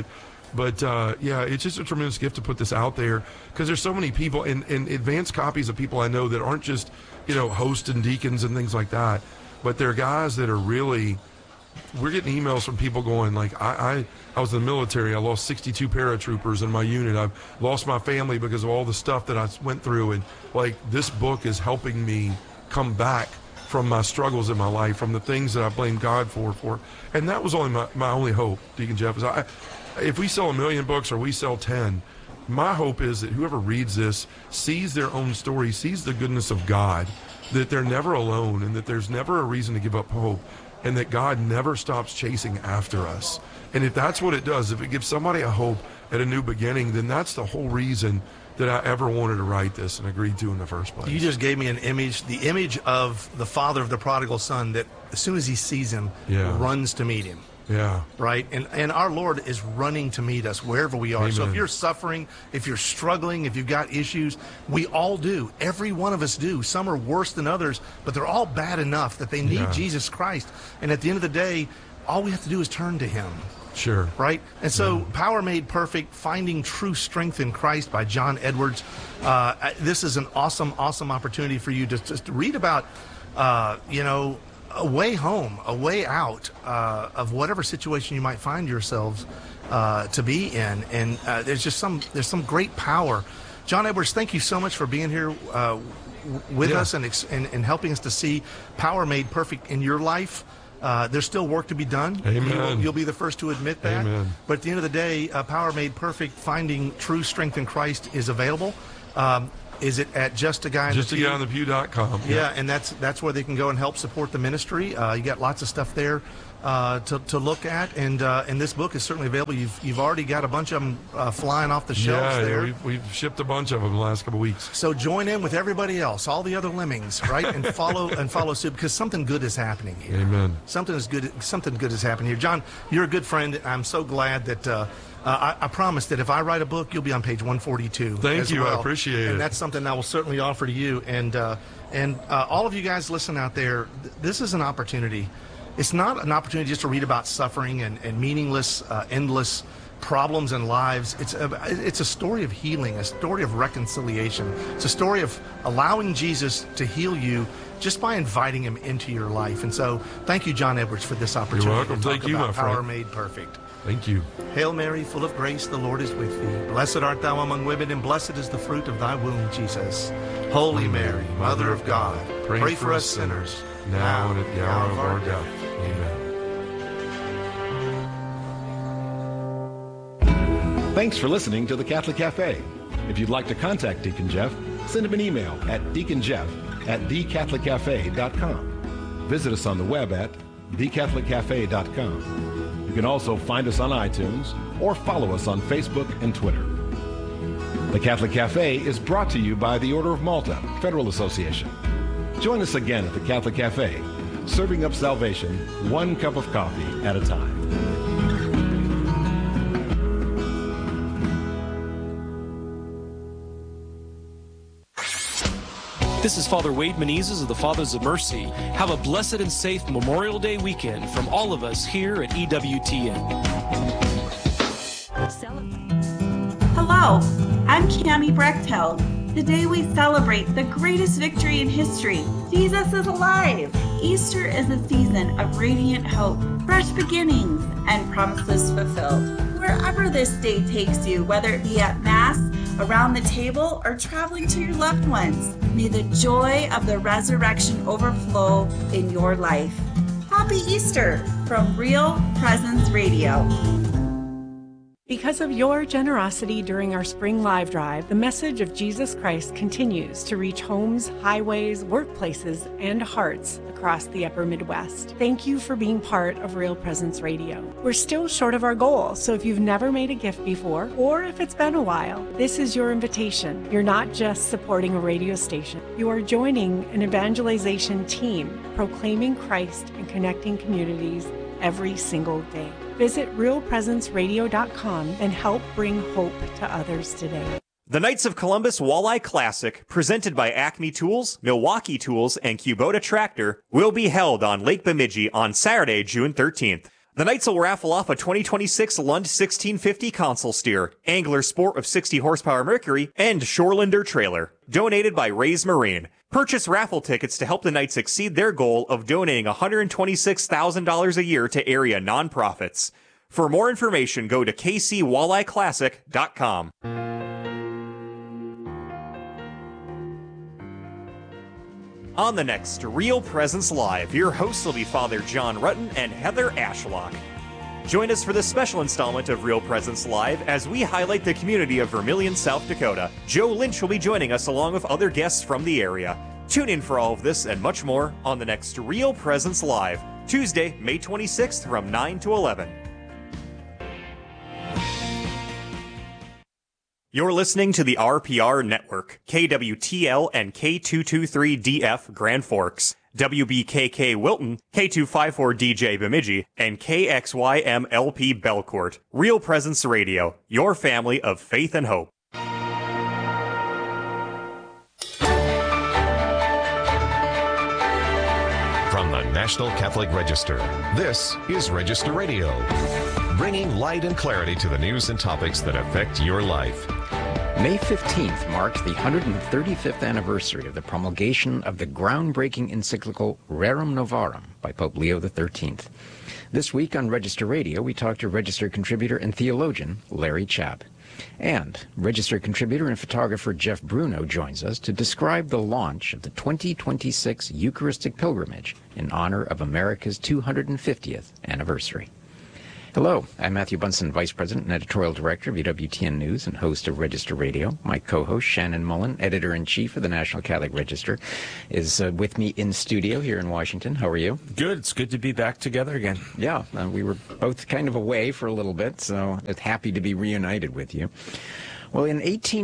Speaker 12: it's just a tremendous gift to put this out there, because there's so many people and advanced copies of people I know that aren't just, hosts and deacons and things like that, but they're guys that are really, we're getting emails from people going like, I was in the military, I lost 62 paratroopers in my unit, I've lost my family because of all the stuff that I went through, and like this book is helping me come back from my struggles in my life, from the things that I blame God for. And that was only my only hope, Deacon Jeff, is if we sell 1 million books or we sell 10, my hope is that whoever reads this sees their own story, sees the goodness of God, that they're never alone, and that there's never a reason to give up hope, and that God never stops chasing after us. And if that's what it does, if it gives somebody a hope at a new beginning, then that's the whole reason that I ever wanted to write this and agreed to in the first place.
Speaker 11: You just gave me an image, the image of the father of the prodigal son that as soon as he sees him, runs to meet him.
Speaker 12: Yeah.
Speaker 11: Right? And our Lord is running to meet us wherever we are. Amen. So if you're suffering, if you're struggling, if you've got issues, we all do. Every one of us do. Some are worse than others, but they're all bad enough that they need Jesus Christ. And at the end of the day, all we have to do is turn to him.
Speaker 12: Sure.
Speaker 11: Right? And so Power Made Perfect, Finding True Strength in Christ by John Edwards. This is an awesome opportunity for you to read about, a way home, a way out of whatever situation you might find yourselves to be in. And there's some great power. John Edwards, thank you so much for being here with us and helping us to see Power Made Perfect in your life. There's still work to be done.
Speaker 12: Amen.
Speaker 11: You'll be the first to admit that.
Speaker 12: Amen.
Speaker 11: But at the end of the day, Power Made Perfect, Finding True Strength in Christ is available. Is it at justaguyinthepew.com? Yeah, and that's where they can go and help support the ministry. You got lots of stuff there to look at, and this book is certainly available. You've already got a bunch of them flying off the shelves there.
Speaker 12: Yeah, we've shipped a bunch of them the last couple of weeks.
Speaker 11: So join in with everybody else, all the other lemmings, right, and follow suit, because something good is happening here.
Speaker 12: Amen.
Speaker 11: Something good is happening here. John, you're a good friend. I'm so glad that. I promise that if I write a book, you'll be on page 142.
Speaker 12: Thank you.
Speaker 11: Well.
Speaker 12: I appreciate it.
Speaker 11: And that's something I will certainly offer to you. And all of you guys listen out there, this is an opportunity. It's not an opportunity just to read about suffering and meaningless, endless problems in lives. It's a story of healing, a story of reconciliation. It's a story of allowing Jesus to heal you just by inviting him into your life. And so thank you, John Edwards, for this opportunity.
Speaker 12: You're welcome.
Speaker 11: To talk
Speaker 12: Thank you,
Speaker 11: about
Speaker 12: my friend.
Speaker 11: Power Made Perfect.
Speaker 12: Thank you.
Speaker 11: Hail Mary, full of grace, the Lord is with thee. Blessed art thou among women, and blessed is the fruit of thy womb, Jesus. Holy Mary, Mother of God, pray for us sinners, now and at the hour of our death.
Speaker 12: Amen.
Speaker 10: Thanks for listening to the Catholic Cafe. If you'd like to contact Deacon Jeff, send him an email at deaconjeff@thecatholiccafe.com. Visit us on the web at thecatholiccafe.com. You can also find us on iTunes or follow us on Facebook and Twitter. The Catholic Cafe is brought to you by the Order of Malta Federal Association. Join us again at the Catholic Cafe, serving up salvation one cup of coffee at a time.
Speaker 13: This is Father Wade Menezes of the Fathers of Mercy. Have a blessed and safe Memorial Day weekend from all of us here at EWTN.
Speaker 14: Hello, I'm Cammie Brechtel. Today we celebrate the greatest victory in history. Jesus is alive. Easter is a season of radiant hope, fresh beginnings, and promises fulfilled. Wherever this day takes you, whether it be at Mass, around the table, or traveling to your loved ones, may the joy of the resurrection overflow in your life. Happy Easter from Real Presence Radio.
Speaker 15: Because of your generosity during our spring live drive, the message of Jesus Christ continues to reach homes, highways, workplaces, and hearts across the upper Midwest. Thank you for being part of Real Presence Radio. We're still short of our goal, so if you've never made a gift before, or if it's been a while, this is your invitation. You're not just supporting a radio station. You are joining an evangelization team, proclaiming Christ and connecting communities every single day. Visit realpresenceradio.com and help bring hope to others today.
Speaker 16: The Knights of Columbus Walleye Classic, presented by Acme Tools, Milwaukee Tools, and Kubota Tractor, will be held on Lake Bemidji on Saturday, June 13th. The Knights will raffle off a 2026 Lund 1650 console steer, Angler Sport of 60 horsepower Mercury, and Shorelander trailer, donated by Ray's Marine. Purchase raffle tickets to help the Knights exceed their goal of donating $126,000 a year to area nonprofits. For more information, go to kcwalleyeclassic.com. On the next Real Presence Live, your hosts will be Father John Rutten and Heather Ashlock. Join us for this special installment of Real Presence Live as we highlight the community of Vermilion, South Dakota. Joe Lynch will be joining us along with other guests from the area. Tune in for all of this and much more on the next Real Presence Live, Tuesday, May 26th from 9 to 11. You're listening to the RPR Network, KWTL and K223DF Grand Forks, WBKK Wilton, K254DJ Bemidji, and KXYMLP Belcourt. Real Presence Radio, your family of faith and hope.
Speaker 17: From the National Catholic Register, this is Register Radio. bringing light and clarity to the news and topics that affect your life.
Speaker 18: May 15th marked the 135th anniversary of the promulgation of the groundbreaking encyclical Rerum Novarum by Pope Leo XIII. This week on Register Radio, we talked to Register contributor and theologian Larry Chapp. And Register contributor and photographer Jeff Bruno joins us to describe the launch of the 2026 Eucharistic Pilgrimage in honor of America's 250th anniversary. Hello, I'm Matthew Bunson, Vice President and Editorial Director of EWTN News and host of Register Radio. My co-host, Shannon Mullen, Editor-in-Chief of the National Catholic Register, is with me in studio here in Washington. How are you?
Speaker 19: Good. It's good to be back together again.
Speaker 18: Yeah, we were both kind of away for a little bit, so it's happy to be reunited with you. Well, in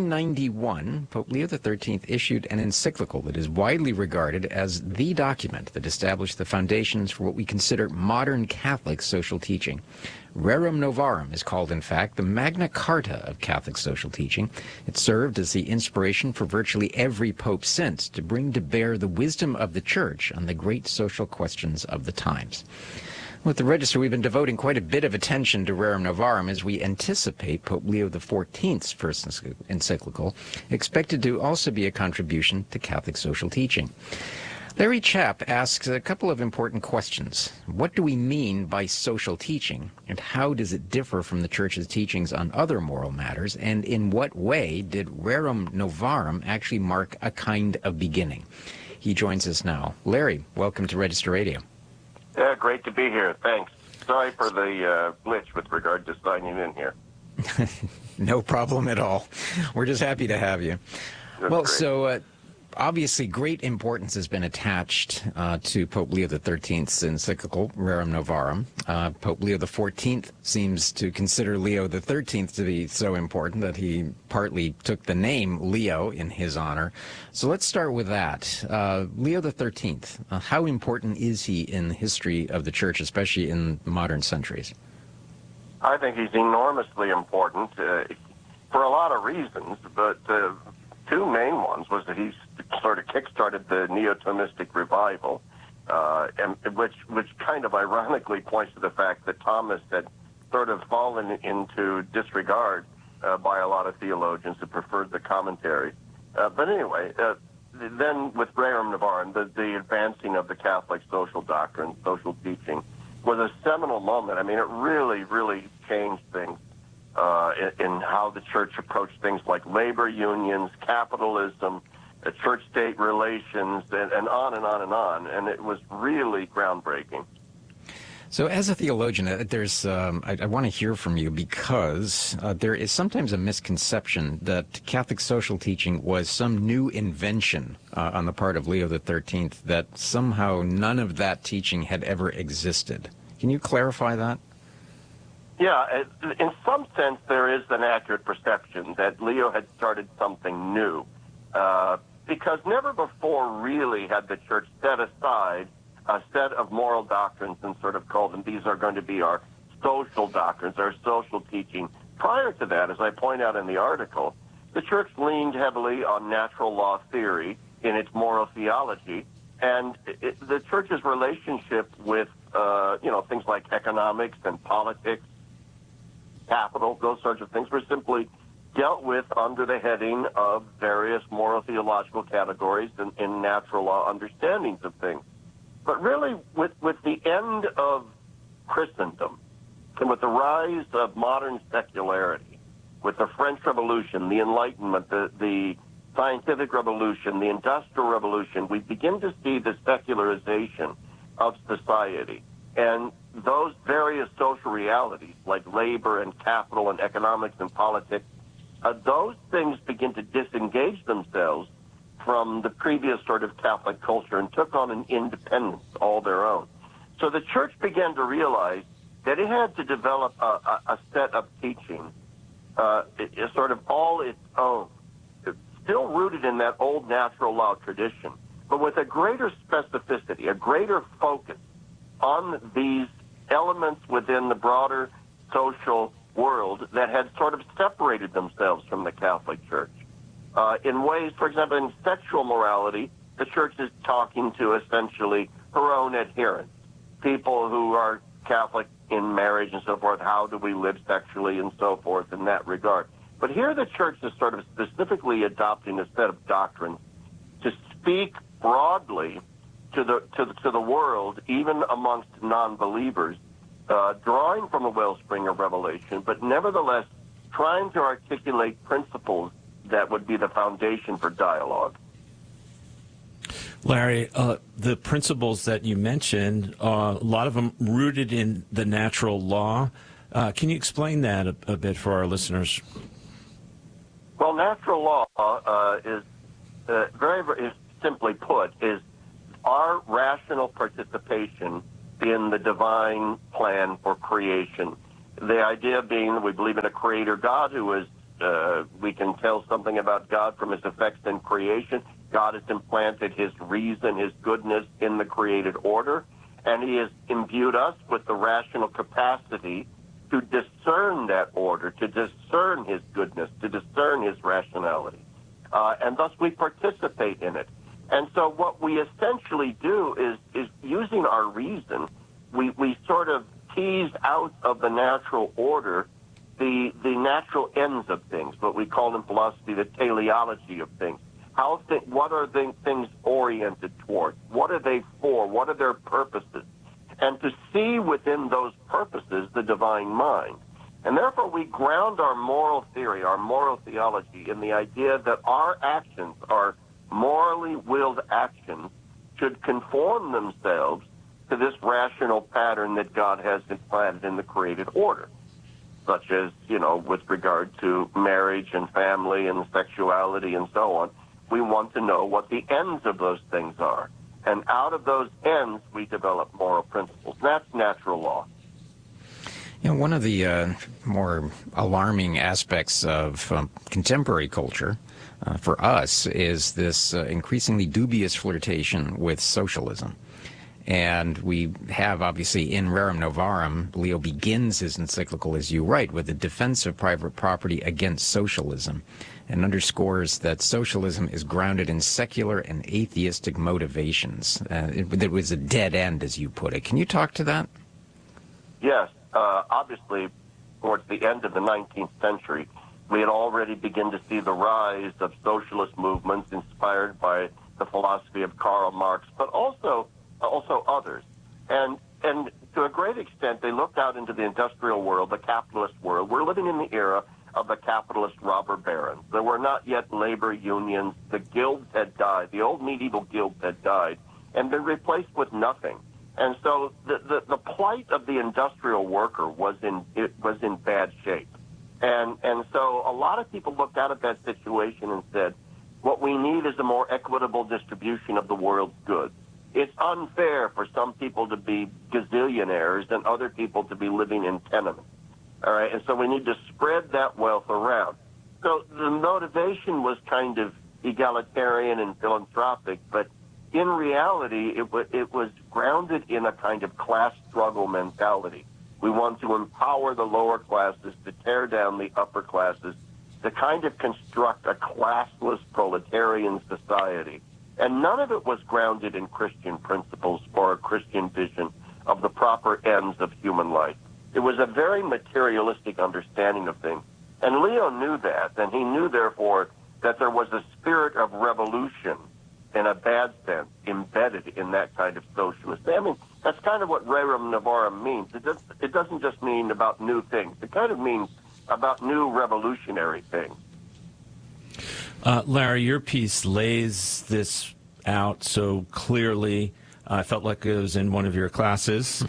Speaker 18: 1891, Pope Leo XIII issued an encyclical that is widely regarded as the document that established the foundations for what we consider modern Catholic social teaching. Rerum Novarum is called, in fact, the Magna Carta of Catholic social teaching. It served as the inspiration for virtually every pope since to bring to bear the wisdom of the Church on the great social questions of the times. With the Register, we've been devoting quite a bit of attention to Rerum Novarum as we anticipate Pope Leo XIV's first encyclical, expected to also be a contribution to Catholic social teaching. Larry Chapp asks a couple of important questions. What do we mean by social teaching, and how does it differ from the Church's teachings on other moral matters, and in what way did Rerum Novarum actually mark a kind of beginning? He joins us now. Larry, welcome to Register Radio.
Speaker 20: Yeah, great to be here. Thanks. Sorry for the glitch with regard to signing in here.
Speaker 18: No problem at all. We're just happy to have you.
Speaker 20: That's
Speaker 18: well,
Speaker 20: great.
Speaker 18: so obviously great importance has been attached to Pope Leo XIII's encyclical, Rerum Novarum. Pope Leo XIV seems to consider Leo XIII to be so important that he partly took the name Leo in his honor. So let's start with that. Leo XIII, how important is he in the history of the Church, especially in modern centuries?
Speaker 20: I think he's enormously important for a lot of reasons, but two main ones was that he sort of kick-started the Neo-Thomistic revival, and which kind of ironically points to the fact that Thomas had sort of fallen into disregard by a lot of theologians who preferred the commentary. But anyway, then with Rerum Novarum, the advancing of the Catholic social doctrine, social teaching, was a seminal moment. I mean, it really, really changed things in how the Church approached things like labor unions, capitalism, church-state relations, and on and on and on. And it was really groundbreaking.
Speaker 18: So as a theologian, I want to hear from you because there is sometimes a misconception that Catholic social teaching was some new invention on the part of Leo XIII, that somehow none of that teaching had ever existed. Can you clarify that?
Speaker 20: Yeah, in some sense, there is an accurate perception that Leo had started something new, because never before really had the Church set aside a set of moral doctrines and sort of called them, these are going to be our social doctrines, our social teaching. Prior to that, as I point out in the article, the Church leaned heavily on natural law theory in its moral theology, and the Church's relationship with, things like economics and politics, capital, those sorts of things were simply dealt with under the heading of various moral theological categories and in natural law understandings of things. But really, with the end of Christendom and with the rise of modern secularity, with the French Revolution, the Enlightenment, the scientific revolution, the Industrial Revolution, we begin to see the secularization of society. And those various social realities, like labor and capital and economics and politics, those things begin to disengage themselves from the previous sort of Catholic culture and took on an independence all their own. So the Church began to realize that it had to develop a set of teaching, sort of all its own, still rooted in that old natural law tradition, but with a greater specificity, a greater focus on these elements within the broader social world that had sort of separated themselves from the Catholic Church. In ways, for example, in sexual morality, the Church is talking to essentially her own adherents, people who are Catholic in marriage and so forth. How do we live sexually and so forth in that regard? But here the church is sort of specifically adopting a set of doctrines to speak broadly to the world, even amongst non-believers, drawing from the wellspring of revelation, but nevertheless trying to articulate principles that would be the foundation for dialogue.
Speaker 19: Larry, the principles that you mentioned, a lot of them rooted in the natural law. Can you explain that a bit for our listeners?
Speaker 20: Well, natural law is very simply put, is our rational participation in the divine plan for creation. The idea being that we believe in a creator God who is, we can tell something about God from his effects in creation. God has implanted his reason, his goodness in the created order, and he has imbued us with the rational capacity to discern that order, to discern his goodness, to discern his rationality. And thus we participate in it. And so what we essentially do is using our reason, we sort of tease out of the natural order the natural ends of things, what we call in philosophy the teleology of things. What are things oriented towards? What are they for? What are their purposes? And to see within those purposes the divine mind. And therefore we ground our moral theory, our moral theology, in the idea that our actions, our morally willed actions, should conform themselves to this rational pattern that God has implanted in the created order, such as, with regard to marriage and family and sexuality and so on. We want to know what the ends of those things are. And out of those ends, we develop moral principles. That's natural law.
Speaker 18: One of the more alarming aspects of contemporary culture for us is this increasingly dubious flirtation with socialism. And we have, obviously, in Rerum Novarum, Leo begins his encyclical, as you write, with a defense of private property against socialism, and underscores that socialism is grounded in secular and atheistic motivations. It was a dead end, as you put it. Can you talk to that?
Speaker 20: Yes. Obviously, towards the end of the 19th century, we had already begun to see the rise of socialist movements inspired by the philosophy of Karl Marx, but also others. And to a great extent, they looked out into the industrial world, the capitalist world. We're living in the era of the capitalist robber barons. There were not yet labor unions. The guilds had died. The old medieval guilds had died and been replaced with nothing. And so the plight of the industrial worker was in bad shape. And so a lot of people looked out at that situation and said, what we need is a more equitable distribution of the world's goods. It's unfair for some people to be gazillionaires and other people to be living in tenements. All right, and so we need to spread that wealth around. So the motivation was kind of egalitarian and philanthropic, but in reality, it was grounded in a kind of class struggle mentality. We want to empower the lower classes, to tear down the upper classes, to kind of construct a classless proletarian society. And none of it was grounded in Christian principles or a Christian vision of the proper ends of human life. It was a very materialistic understanding of things. And Leo knew that, and he knew, therefore, that there was a spirit of revolution, in a bad sense, embedded in that kind of socialist. I mean, that's kind of what Rerum Novarum means. It doesn't just mean about new things. It kind of means about new revolutionary things.
Speaker 19: Larry, your piece lays this out so clearly. I felt like it was in one of your classes.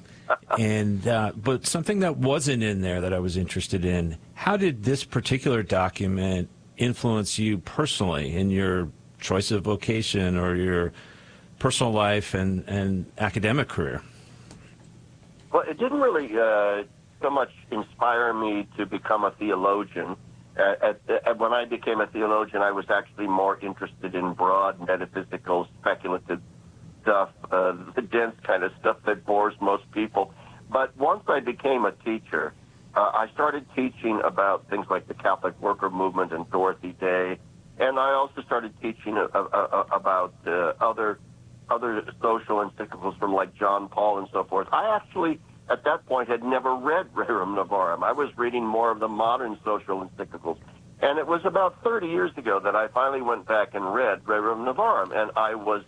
Speaker 19: But something that wasn't in there that I was interested in, how did this particular document influence you personally in your choice of vocation or your personal life and academic career?
Speaker 20: Well, it didn't really so much inspire me to become a theologian. When I became a theologian, I was actually more interested in broad metaphysical, speculative stuff, the dense kind of stuff that bores most people. But once I became a teacher, I started teaching about things like the Catholic worker movement and Dorothy Day, and I also started teaching about other social encyclicals from like John Paul and so forth. I actually at that point, had never read Rerum Novarum. I was reading more of the modern social encyclicals. And it was about 30 years ago that I finally went back and read Rerum Novarum, and I was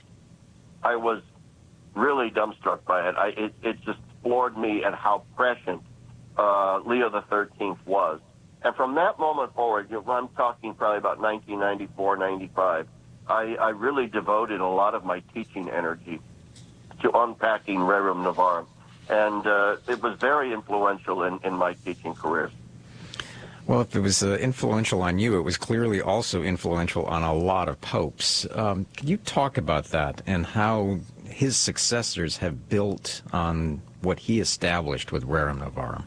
Speaker 20: really dumbstruck by it. It just floored me at how prescient Leo XIII was. And from that moment forward, I'm talking probably about 1994, 95, I really devoted a lot of my teaching energy to unpacking Rerum Novarum. And it was very influential in my teaching career.
Speaker 18: Well, if it was influential on you, it was clearly also influential on a lot of popes. Can you talk about that and how his successors have built on what he established with Rerum Novarum?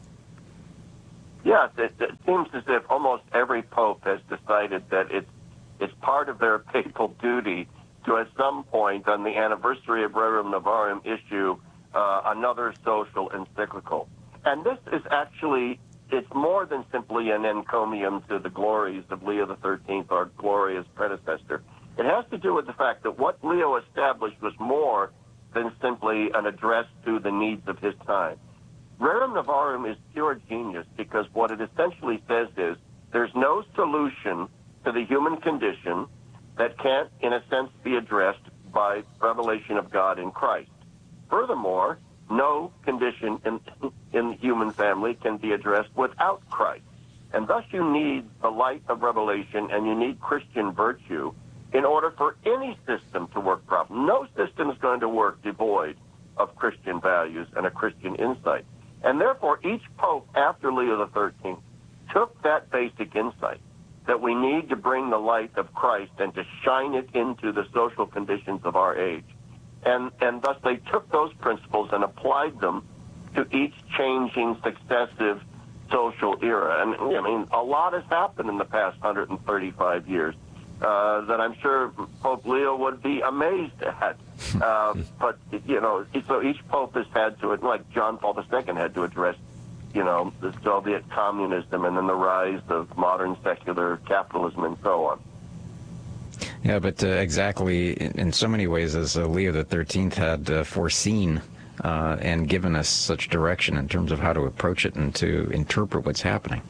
Speaker 20: Yes, it seems as if almost every pope has decided that it's part of their papal duty to, at some point on the anniversary of Rerum Novarum, issue another social encyclical. And this is actually, it's more than simply an encomium to the glories of Leo XIII, our glorious predecessor. It has to do with the fact that what Leo established was more than simply an address to the needs of his time. Rerum Novarum is pure genius because what it essentially says is there's no solution to the human condition that can't, in a sense, be addressed by revelation of God in Christ. Furthermore, no condition in the human family can be addressed without Christ. And thus you need the light of revelation and you need Christian virtue in order for any system to work properly. No system is going to work devoid of Christian values and a Christian insight. And therefore, each pope after Leo XIII took that basic insight that we need to bring the light of Christ and to shine it into the social conditions of our age. And thus they took those principles and applied them to each changing successive social era. And, I mean, a lot has happened in the past 135 years that I'm sure Pope Leo would be amazed at. But, so each pope has had to, like John Paul II had to address, the Soviet communism and then the rise of modern secular capitalism and so on.
Speaker 18: Yeah, but exactly in so many ways as Leo XIII had foreseen and given us such direction in terms of how to approach it and to interpret what's happening.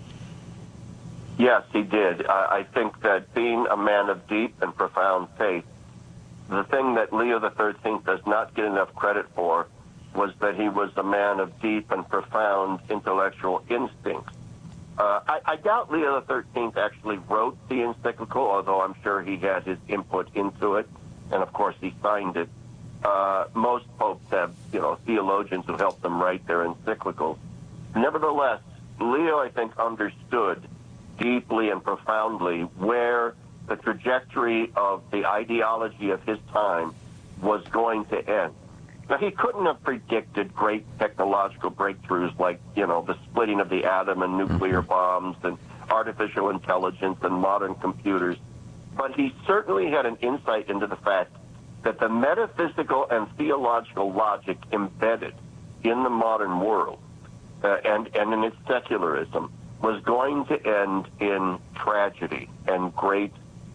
Speaker 20: Yes, he did. I think that being a man of deep and profound faith, the thing that Leo XIII does not get enough credit for was that he was a man of deep and profound intellectual instincts. I doubt Leo XIII actually wrote the encyclical, although I'm sure he had his input into it, and of course he signed it. Most popes have, theologians who help them write their encyclicals. Nevertheless, Leo, I think, understood deeply and profoundly where the trajectory of the ideology of his time was going to end. Now, he couldn't have predicted great technological breakthroughs like, the splitting of the atom and nuclear bombs and artificial intelligence and modern computers, but he certainly had an insight into the fact that the metaphysical and theological logic embedded in the modern world and in its secularism was going to end in tragedy and great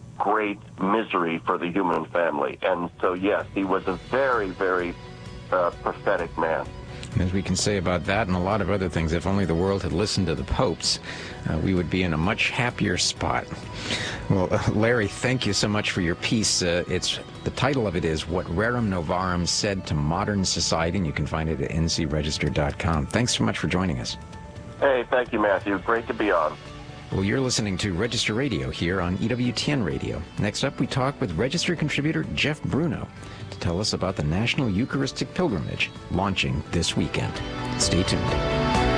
Speaker 20: misery for the human family. And so, yes, he was a very, very prophetic man.
Speaker 18: As we can say about that and a lot of other things, if only the world had listened to the popes, we would be in a much happier spot. Well, Larry, thank you so much for your piece. The title of it is What Rerum Novarum Said to Modern Society, and you can find it at ncregister.com. Thanks so much for joining us.
Speaker 20: Hey, thank you, Matthew. Great to be on.
Speaker 18: Well, you're listening to Register Radio here on EWTN Radio. Next up, we talk with Register contributor Jeff Bruno to tell us about the National Eucharistic Pilgrimage launching this weekend. Stay tuned.